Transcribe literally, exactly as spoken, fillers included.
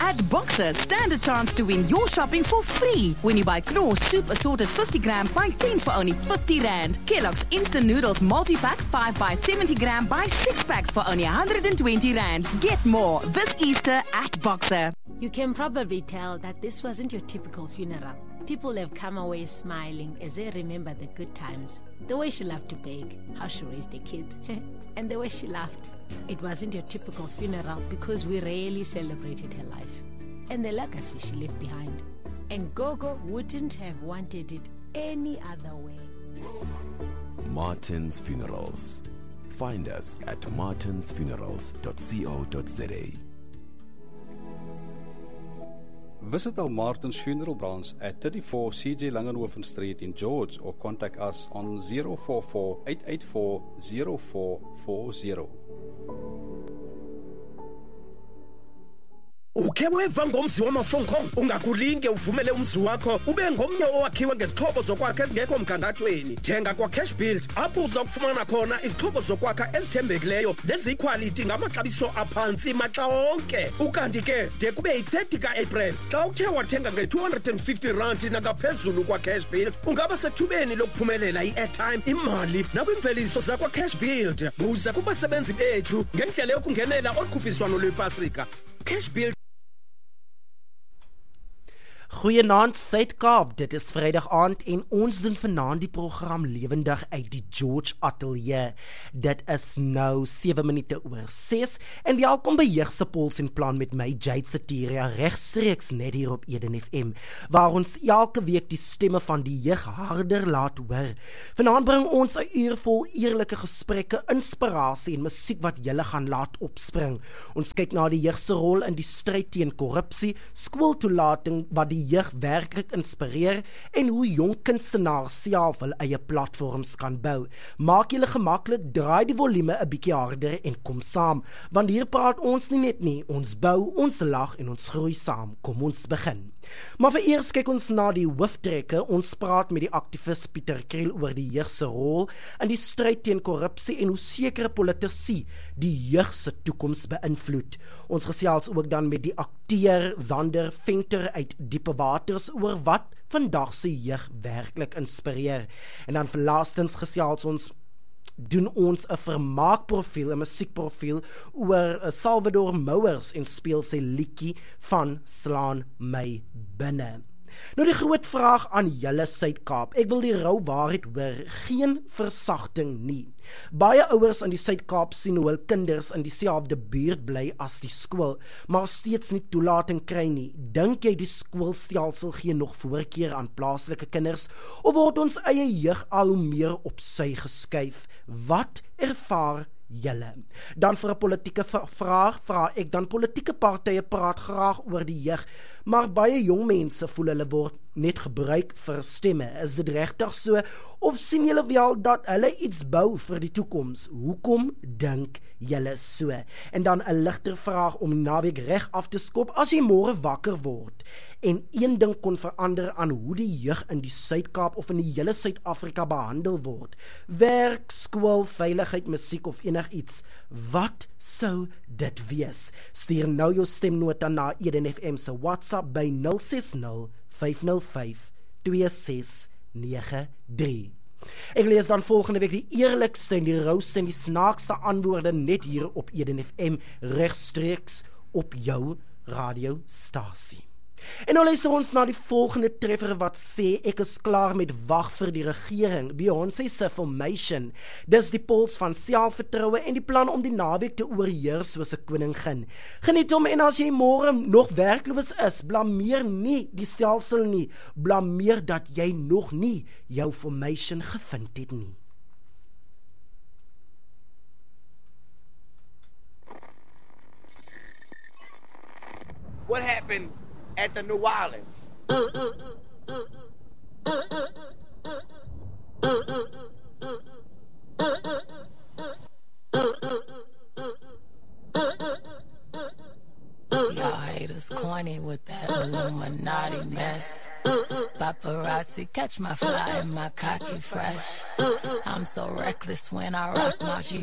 At Boxer, stand a chance to win your shopping for free when you buy Knorr Soup Assorted fifty gram by ten for only fifty rand. Kellogg's Instant Noodles Multi-Pack five by seventy gram by six packs for only one hundred twenty rand. Get more this Easter at Boxer. You can probably tell that this wasn't your typical funeral. People have come away smiling as they remember the good times. The way she loved to bake, how she raised the kids, and the way she laughed. It wasn't your typical funeral because we rarely celebrated her life and the legacy she left behind. And Gogo wouldn't have wanted it any other way. Martin's Funerals. Find us at martins funerals dot co dot za. Visit our Martin's Funeral branch at thirty-four C J Langenhoven Street in George or contact us on zero four four, eight eight four, zero four four zero. Ukhe weva ngomzi wamafonkong ungakulinge uvumele umzi wakho ube ngomnye owakhiwe ngezixhobo zokwakha ezingekho mgangathweni. Thenga kwa Cash Build apho uza kufumana khona izixhobo zokwakha ezithembekileyo neziquality ngamaxabiso aphansi maxa onke. Ukanti ke de kube yi-thirty ka-April xa uthe wathenga nge-two hundred fifty rand nangaphezulu kwa Cash Build ungaba sethubeni lokuphumelela i-airtime, imali nakwimveliso zakwa Cash Build. Buza kubasebenzi bethu ngendlela yokungenela olukhuphiswano lwepasika. Cash Build. Goeienaand Suid-Kaap, dit is Vrydag aand en ons doen vanaand die program lewendig uit die George Atelier. Dit is nou sewe minute oor ses en welkom by Jeug se Puls en Plan met my Jade Satiria regstreeks net hier op Eden F M, waar ons elke week die stemme van die jeug harder laat hoor. Vanaand bring ons 'n uur vol eerlike gesprekke, inspirasie en musiek wat julle gaan laat opspring. Ons kyk na die jeug se rol in die stryd teen korrupsie, skooltoelating wat die jeug werklik inspireer en hoe jong kunstenaars self hul eie platforms kan bou. Maak julle gemaklik, draai die volume 'n bietjie harder en kom saam, want hier praat ons nie net nie, ons bou, ons lag en ons groei saam. Kom ons begin. Maar vir eers kyk ons na die hooftrekke. Ons praat met die aktivis Pieter Kriel oor die jeug se rol in die stryd teen korrupsie en hoe sekere politici die jeug se toekoms beïnvloed. Ons gesels ook dan met die akteur Zander Venter uit Diepe Waters oor wat vandag se jeug werklik inspireer. En dan vir laastens gesels ons doen ons 'n vermaakprofiel, 'n musiekprofiel oor Salvador Mouers en speel sy liedjie van Slaan My Binne. Nou die groot vraag aan julle Suid-Kaap, ek wil die rou waarheid hoor, geen versagting nie. Baie ouers in die Suid-Kaap sien hoe hul kinders in dieselfde buurt bly as die skool, maar steeds nie toelating kry nie. Dink jy die skoolstelsel gee nog voorkeur aan plaaslike kinders, of word ons eie jeug al hoe meer op sy geskuif? Wat ervaar julle? Dan vir 'n politieke vraag, vra ek dan politieke partye praat graag oor die jeug, maar baie jong mense voel hulle word net gebruik vir stemme. Is dit regtig so? Of sien julle wel dat hulle iets bou vir die toekoms? Hoekom dink julle so? En dan 'n ligter vraag om die naweek reg af te skop. As jy môre wakker word en een ding kon verander aan hoe die jeug in die Suid-Kaap of in die hele Suid-Afrika behandel word, werk, skool, veiligheid, musiek of enigiets, wat sou dit wees? Stuur nou jou stemnota na Eden F M se WhatsApp by nul ses nul, vyf nul vyf, twee ses nege drie. Ek lees dan volgende week die eerlikste en die rouste en die snaakste antwoorde net hier op Eden F M regstreeks op jou radiostasie. En nou luister ons na die volgende treffer wat sê ek is klaar met wag vir die regering. Beyoncé se Formation. Dis die puls van selfvertroue en die plan om die naweek te oorheers soos 'n koningin. Geniet hom en as jy môre nog werkloos is, blameer nie die stelsel nie. Blameer dat jy nog nie jou Formation gevind het nie. What happened at the New Orleans? Y'all haters corny with that Illuminati mess. Paparazzi catch my fly and my cocky fresh. I'm so reckless when I rock my G